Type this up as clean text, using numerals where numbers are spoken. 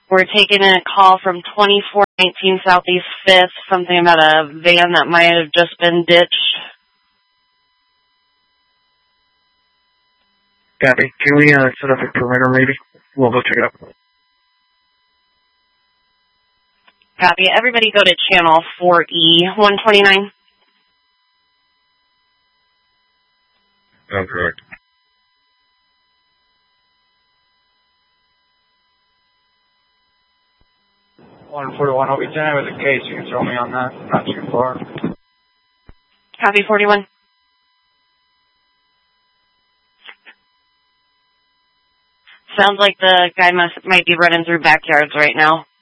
We're taking a call from 2419 Southeast 5th, something about a van that might have just been ditched. Copy. Can we set up a perimeter maybe? We'll go check it out. Copy. Everybody go to channel 4E 129. Sounds correct. $141 Obi 10 with a case. You can throw me on that. Not too far. Copy 41. Sounds like the guy might be running through backyards right now.